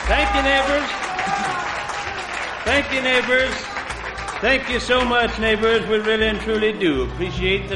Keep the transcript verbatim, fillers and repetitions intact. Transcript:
Thank you, neighbors. Thank you, neighbors. Thank you so much, neighbors. We really and truly do appreciate the